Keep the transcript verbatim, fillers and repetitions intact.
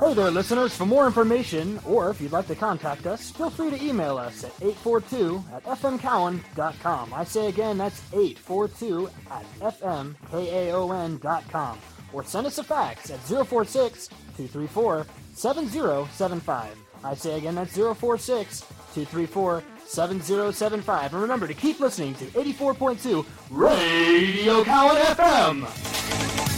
Hey there, listeners. For more information, or if you'd like to contact us, feel free to email us at eight four two at f m cowan dot com. I say again, that's eight four two at f m kaon dot com. Or send us a fax at zero four six, two three four, seven zero seven five. I say again, that's zero four six, two three four, seven zero seven five. And remember to keep listening to eighty-four point two Radio Cowan F M.